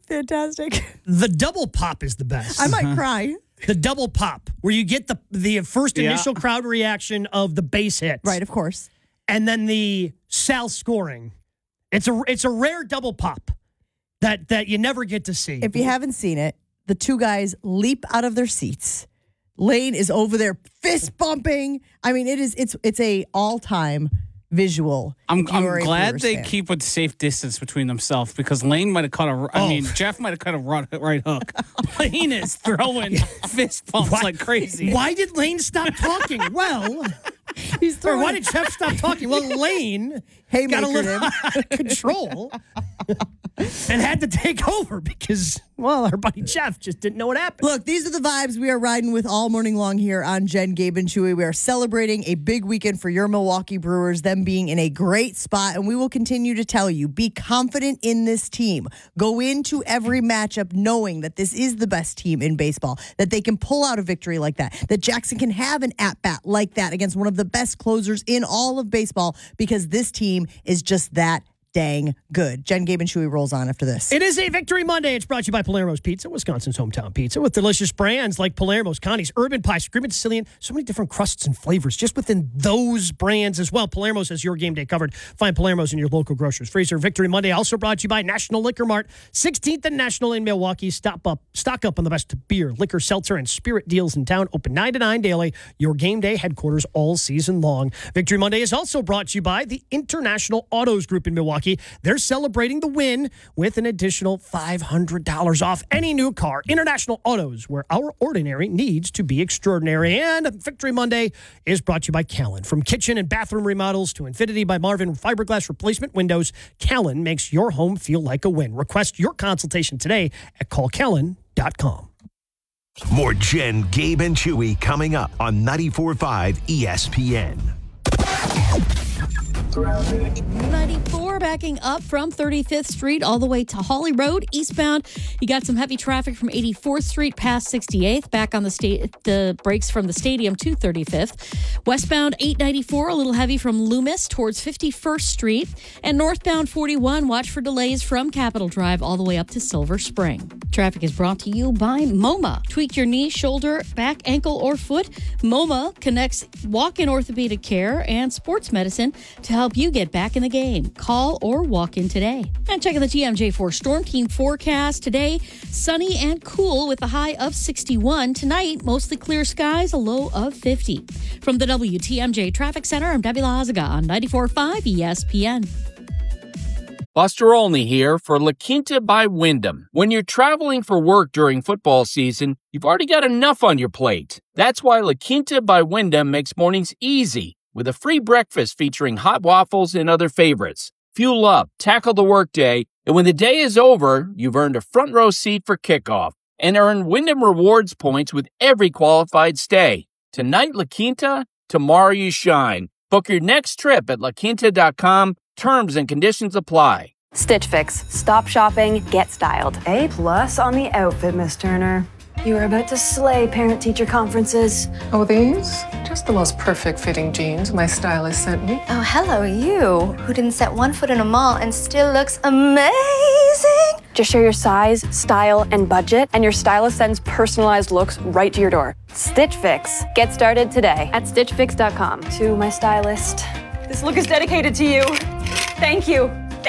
Fantastic. The double pop is the best. I might cry. The double pop, where you get the first initial crowd reaction of the base hit. Right, of course. And then the Sal scoring. It's a rare double pop that you never get to see. If you haven't seen it, the two guys leap out of their seats. Lane is over there fist bumping. I mean, it's a all-time visual. I'm glad they keep a safe distance between themselves because Lane might have caught Jeff might have caught a right hook. Lane is throwing fist bumps like crazy. Why did Lane stop talking? Well, why did Jeff stop talking? Well, Lane got a little out of control and had to take over because, well, our buddy Jeff just didn't know what happened. Look, these are the vibes we are riding with all morning long here on Jen, Gabe, and Chewy. We are celebrating a big weekend for your Milwaukee Brewers, them being in a great spot, and we will continue to tell you, be confident in this team. Go into every matchup knowing that this is the best team in baseball, that they can pull out a victory like that Jackson can have an at-bat like that against one of the best closers in all of baseball because this team is just that dang good. Jen, Gabe, and Chewy rolls on after this. It is a Victory Monday. It's brought to you by Palermo's Pizza, Wisconsin's hometown pizza, with delicious brands like Palermo's, Connie's, Urban Pie, Screaming Sicilian. So many different crusts and flavors just within those brands as well. Palermo's has your game day covered. Find Palermo's in your local grocer's freezer. Victory Monday also brought to you by National Liquor Mart, 16th and National in Milwaukee. Stock up on the best beer, liquor, seltzer, and spirit deals in town. Open 9 to 9 daily. Your game day headquarters all season long. Victory Monday is also brought to you by the International Autos Group in Milwaukee. They're celebrating the win with an additional $500 off any new car. International Autos, where our ordinary needs to be extraordinary. And Victory Monday is brought to you by Callan. From kitchen and bathroom remodels to Infinity by Marvin fiberglass replacement windows, Callan makes your home feel like a win. Request your consultation today at callcallan.com. More Jen, Gabe, and Chewy coming up on 94.5 ESPN. 94 backing up from 35th Street all the way to Hawley Road eastbound. You got some heavy traffic from 84th Street past 68th, back on the brakes from the stadium to 35th. Westbound 894 a little heavy from Loomis towards 51st Street, and northbound 41 watch for delays from Capitol Drive all the way up to Silver Spring. Traffic is brought to you by MoMA. Tweak your knee, shoulder, back, ankle, or foot. MoMA connects walk-in orthopedic care and sports medicine to help you get back in the game. Call or walk in today. And checking the TMJ4 Storm Team forecast today, sunny and cool with a high of 61. Tonight, mostly clear skies, a low of 50. From the WTMJ Traffic Center, I'm Debbie Lazaga on 94.5 ESPN. Buster Olney here for La Quinta by Wyndham. When you're traveling for work during football season, you've already got enough on your plate. That's why La Quinta by Wyndham makes mornings easy with a free breakfast featuring hot waffles and other favorites. Fuel up, tackle the workday, and when the day is over, you've earned a front row seat for kickoff and earn Wyndham Rewards points with every qualified stay. Tonight, La Quinta, tomorrow you shine. Book your next trip at laquinta.com. Terms and conditions apply. Stitch Fix. Stop shopping, get styled. A+ on the outfit, Miss Turner. You are about to slay parent-teacher conferences. Oh, these? Just the most perfect fitting jeans my stylist sent me. Oh, hello, you, who didn't set one foot in a mall and still looks amazing. Just share your size, style, and budget, and your stylist sends personalized looks right to your door. Stitch Fix. Get started today at stitchfix.com. To my stylist, this look is dedicated to you. Thank you.